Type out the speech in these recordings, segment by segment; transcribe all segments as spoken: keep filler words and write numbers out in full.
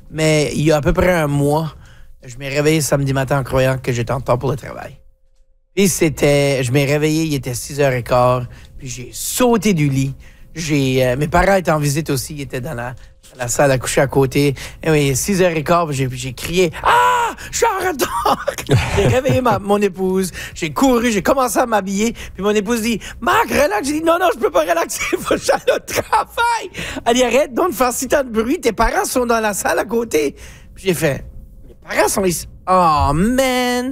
Mais il y a à peu près un mois, je m'ai réveillé samedi matin en croyant que j'étais en retard pour le travail. Puis c'était... Je m'ai réveillé, il était six heures quinze, puis j'ai sauté du lit. J'ai, euh, mes parents étaient en visite aussi, ils étaient dans la, dans la salle à coucher à côté. Et oui, six heures quinze, j'ai, j'ai crié « Ah! Je suis en retard! » J'ai réveillé ma, mon épouse, j'ai couru, j'ai commencé à m'habiller. Puis mon épouse dit « Marc, relax! » J'ai dit « Non, non, je peux pas relaxer, il faut que j'aille au travail! » Elle dit « Arrête donc de faire si tant de bruit, tes parents sont dans la salle à côté. » Puis j'ai fait « Mes parents sont ici. Oh, man!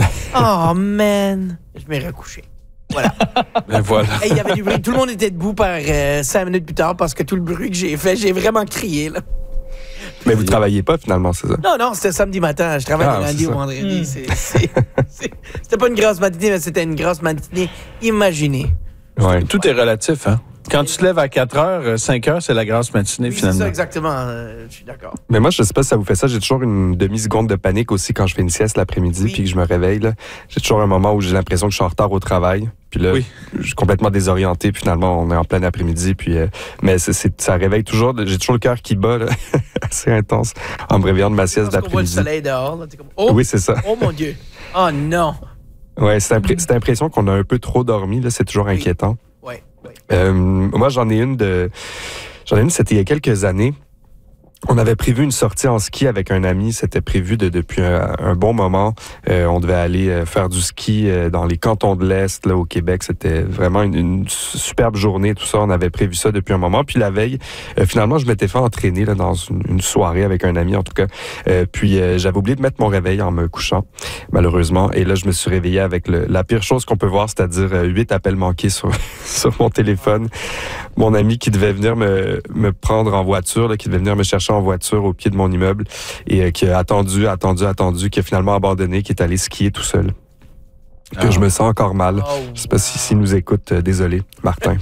Oh, man! » Je m'ai recouché. Voilà. Ben voilà. Et il y avait du bruit. Tout le monde était debout par euh, cinq minutes plus tard parce que tout le bruit que j'ai fait, j'ai vraiment crié. Là. Mais vous ne travaillez pas finalement, c'est ça? Non, non, c'était samedi matin. Je travaille Ah, du lundi c'est au ça. vendredi. C'est, c'est, c'est, c'était pas une grosse matinée, mais c'était une grosse matinée imaginée. Ouais. Tout est relatif, hein? Quand tu te lèves à quatre heures, cinq heures, c'est la grasse matinée, Oui, finalement. c'est ça, exactement. Euh, je suis d'accord. Mais moi, je sais pas si ça vous fait ça. J'ai toujours une demi-seconde de panique aussi quand je fais une sieste l'après-midi Oui. puis que je me réveille. Là. J'ai toujours un moment où j'ai l'impression que je suis en retard au travail. Puis là, Oui. je suis complètement désorienté. Puis finalement, on est en plein après-midi. Puis, euh, mais c'est, c'est, ça réveille toujours. J'ai toujours le cœur qui bat, là, assez intense, en me réveillant de ma sieste Quand on voit le d'après-midi. soleil dehors, là, t'es comme, oh, Oui, c'est ça. oh mon Dieu. Oh non. Ouais, c'est, impré- c'est l'impression qu'on a un peu trop dormi. Là, c'est toujours Oui. inquiétant. Oui, oui. Euh, moi, j'en ai une de, j'en ai une, c'était il y a quelques années. On avait prévu une sortie en ski avec un ami. C'était prévu de, depuis un, un bon moment. Euh, on devait aller euh, faire du ski euh, dans les cantons de l'Est, là, au Québec. C'était vraiment une, une superbe journée, tout ça. On avait prévu ça depuis un moment. Puis la veille, euh, finalement, je m'étais fait entraîner là, dans une, une soirée avec un ami, en tout cas. Euh, puis euh, j'avais oublié de mettre mon réveil en me couchant, malheureusement. Et là, je me suis réveillé avec le, la pire chose qu'on peut voir, c'est-à-dire euh, huit appels manqués sur, sur mon téléphone. Mon ami qui devait venir me, me prendre en voiture, là, qui devait venir me chercher en voiture au pied de mon immeuble et euh, qui a attendu, attendu, attendu, qui a finalement abandonné, qui est allé skier tout seul. Que Ah. je me sens encore mal. Oh, Je sais pas si s'il nous écoute, euh, désolé, Martin.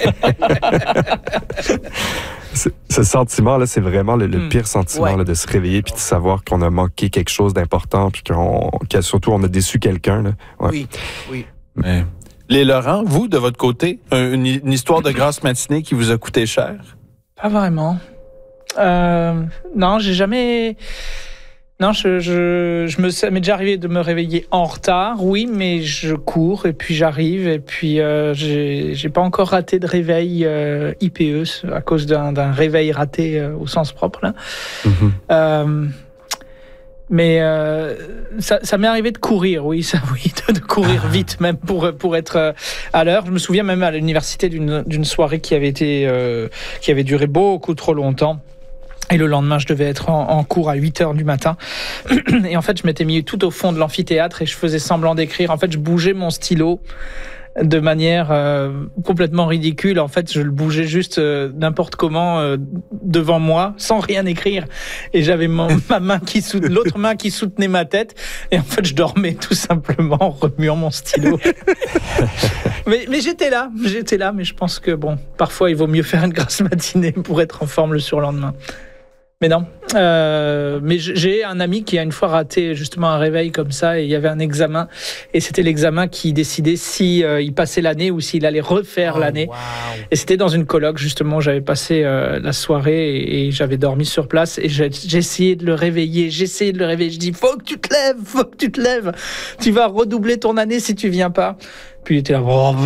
ce, ce sentiment-là, c'est vraiment le, le Mm. pire sentiment Ouais. là, de se réveiller puis de savoir qu'on a manqué quelque chose d'important puis qu'on, qu'il y a surtout on a déçu quelqu'un. Là. Ouais. Oui, oui. Mais... Les Laurent, vous, de votre côté, un- une, une histoire de grasse matinée qui vous a coûté cher? Pas vraiment. Euh, non, j'ai jamais. Non, je, je, je me, ça m'est déjà arrivé de me réveiller en retard, oui, mais je cours et puis j'arrive et puis euh, j'ai, j'ai pas encore raté de réveil euh, I P E à cause d'un, d'un réveil raté euh, au sens propre là. Mhm. Euh, mais euh, ça, ça m'est arrivé de courir, oui, ça, oui, de, de courir vite même pour pour être euh, à l'heure. Je me souviens même à l'université d'une d'une soirée qui avait été euh, qui avait duré beaucoup trop longtemps. Et le lendemain, je devais être en, en cours à huit heures du matin. Et en fait, je m'étais mis tout au fond de l'amphithéâtre et je faisais semblant d'écrire. En fait, je bougeais mon stylo de manière euh, complètement ridicule. En fait, je le bougeais juste euh, n'importe comment euh, devant moi, sans rien écrire. Et j'avais mon, ma main qui sout- l'autre main qui soutenait ma tête. Et en fait, je dormais tout simplement en remuant mon stylo. mais, mais j'étais là, j'étais là. Mais je pense que bon, parfois, il vaut mieux faire une grasse matinée pour être en forme le surlendemain. Mais non. Euh, mais j'ai un ami qui a une fois raté justement un réveil comme ça et il y avait un examen et c'était l'examen qui décidait si euh, il passait l'année ou s'il allait refaire Oh, l'année. wow. Et c'était dans une coloc justement. J'avais passé euh, la soirée et, et j'avais dormi sur place et j'ai, j'ai essayé de le réveiller. J'ai essayé de le réveiller. Je dis faut que tu te lèves, faut que tu te lèves. Tu vas redoubler ton année si tu viens pas. Puis il était là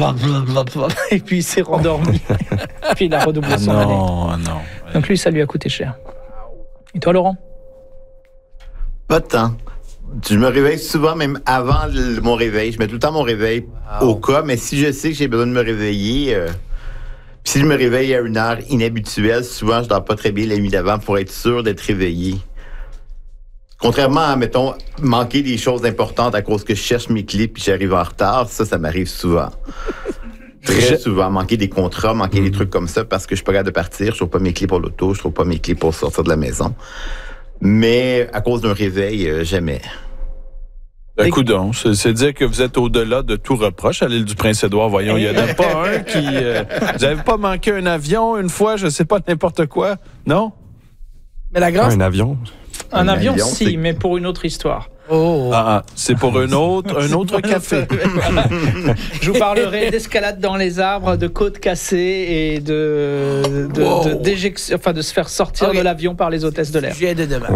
et puis il s'est rendormi. Puis il a redoublé Ah son année. non, ah non. Donc lui, ça lui a coûté cher. Et toi, Laurent? Pas tant. Je me réveille souvent, même avant le- mon réveil. Je mets tout le temps mon réveil Wow. au cas, mais si je sais que j'ai besoin de me réveiller, euh, puis si je me réveille à une heure inhabituelle, souvent je dors pas très bien la nuit d'avant pour être sûr d'être réveillé. Contrairement à, mettons, manquer des choses importantes à cause que je cherche mes clés puis j'arrive en retard, ça, ça m'arrive souvent. Très Je- souvent, manquer des contrats, manquer des trucs comme ça parce que je suis pas capable de partir, je trouve pas mes clés pour l'auto, je trouve pas mes clés pour sortir de la maison. Mais à cause d'un réveil, euh, jamais. Ben, coudonc, c'est, c'est dire que vous êtes au-delà de tout reproche à l'île du Prince-Édouard. Voyons, il y en a pas un qui... euh, vous n'avez pas manqué un avion une fois, je sais pas, n'importe quoi, non? Mais la grâce. Un avion. Un, Un avion, avion, si, c'est- mais pour une autre histoire. Oh. Ah, ah, c'est pour un autre, un autre café. Je vous parlerai d'escalade dans les arbres, de côtes cassées et de, de, Wow. de- d'éjection, enfin de se faire sortir Ok. de l'avion par les hôtesses de l'air. Sujet de demain.